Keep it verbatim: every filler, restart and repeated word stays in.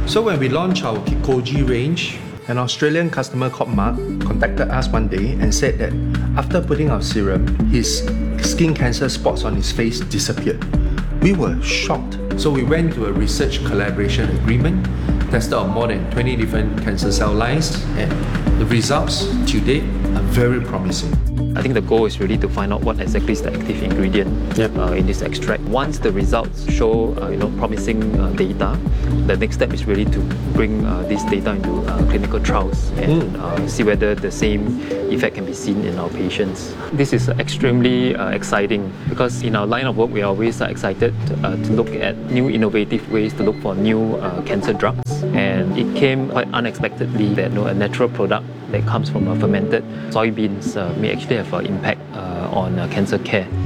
So when we launched our Kikoji range, an Australian customer called Mark contacted us one day and said that after putting our serum, his skin cancer spots on his face disappeared. We were shocked. So we went to a research collaboration agreement, tested on more than twenty different cancer cell lines, and the results to date are very promising. I think the goal is really to find out what exactly is the active ingredient Yep. uh, in this extract. Once the results show uh, you know, promising uh, data, the next step is really to bring uh, this data into uh, clinical trials and Mm. uh, see whether the same effect can be seen in our patients. This is extremely uh, exciting because in our line of work, we are always uh, excited uh, to look at new innovative ways to look for new uh, cancer drugs. And it came quite unexpectedly that you know, a natural product that comes from uh, fermented soybeans uh, may actually have an impact uh, on uh, cancer care.